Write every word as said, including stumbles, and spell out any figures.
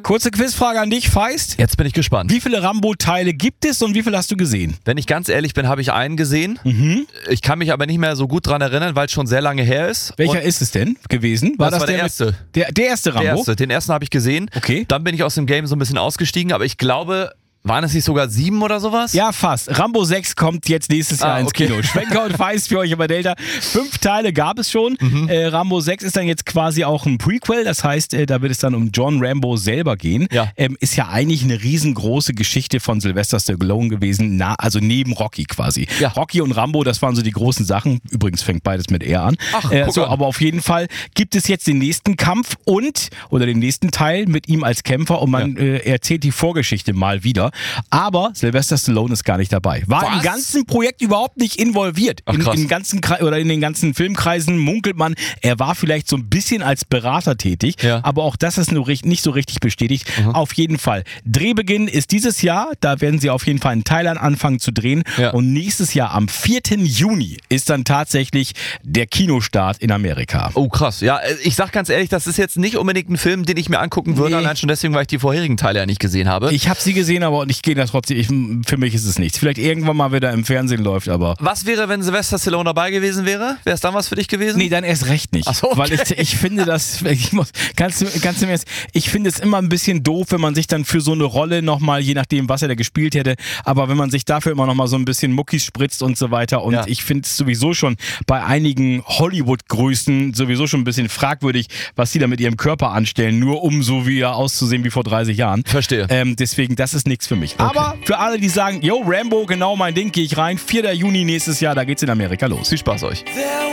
Kurze Quizfrage an dich, Feist. Jetzt bin ich gespannt. Wie viele Rambo-Teile gibt es und wie viele hast du gesehen? Wenn ich ganz ehrlich bin, habe ich einen gesehen. Mhm. Ich kann mich aber nicht mehr so gut dran erinnern, weil es schon sehr lange her ist. Welcher Und ist es denn gewesen? das war der erste. Mit, der, der erste Rambo? Der erste. Den ersten habe ich gesehen. Okay. Dann bin ich aus dem Game so ein bisschen ausgestiegen, aber ich glaube... Waren es nicht sogar sieben oder sowas? Ja, fast. Rambo sechs kommt jetzt nächstes Jahr Ah, ins okay. Kino. Schwenker und Feist für euch über Delta. Fünf Teile gab es schon. Mhm. Äh, Rambo sechs ist dann jetzt quasi auch ein Prequel. Das heißt, äh, da wird es dann um John Rambo selber gehen. Ja. Ähm, ist ja eigentlich eine riesengroße Geschichte von Sylvester Stallone gewesen. Na, also neben Rocky quasi. Ja. Rocky und Rambo, das waren so die großen Sachen. Übrigens fängt beides mit R an. Ach, äh, guck so, an. aber auf jeden Fall gibt es jetzt den nächsten Kampf und, oder den nächsten Teil mit ihm als Kämpfer und man Ja. äh, erzählt die Vorgeschichte mal wieder. Aber Sylvester Stallone ist gar nicht dabei. War Was? im ganzen Projekt überhaupt nicht involviert. Ach, in, krass. in, ganzen, Kre- oder in den ganzen Filmkreisen munkelt man, er war vielleicht so ein bisschen als Berater tätig, Ja. aber auch das ist nur richt- nicht so richtig bestätigt. Auf jeden Fall. Drehbeginn ist dieses Jahr, da werden sie auf jeden Fall in Thailand anfangen zu drehen Ja. und nächstes Jahr am vierten Juni ist dann tatsächlich der Kinostart in Amerika. Oh krass, ja, ich sag ganz ehrlich, das ist jetzt nicht unbedingt ein Film, den ich mir angucken würde, Nee. allein schon deswegen, weil ich die vorherigen Teile ja nicht gesehen habe. Ich habe sie gesehen, aber ich gehe da trotzdem, ich, für mich ist es nichts. Vielleicht irgendwann mal wieder im Fernsehen läuft, aber... Was wäre, wenn Sylvester Stallone dabei gewesen wäre? Wäre es dann was für dich gewesen? Nee, dann erst recht nicht. Ach so, okay. Weil ich, ich finde das, ich muss, kannst du, kannst du mir jetzt, ich finde es immer ein bisschen doof, wenn man sich dann für so eine Rolle nochmal, je nachdem, was er da gespielt hätte, aber wenn man sich dafür immer nochmal so ein bisschen Muckis spritzt und so weiter und Ja. ich finde es sowieso schon bei einigen Hollywood-Größen sowieso schon ein bisschen fragwürdig, was sie da mit ihrem Körper anstellen, nur um so wieder auszusehen wie vor dreißig Jahren. Verstehe. Ähm, deswegen, das ist nichts für mich. Aber für alle, die sagen, yo, Rambo, genau mein Ding, gehe ich rein. vierten Juni nächstes Jahr, da geht's in Amerika los. Viel Spaß euch. There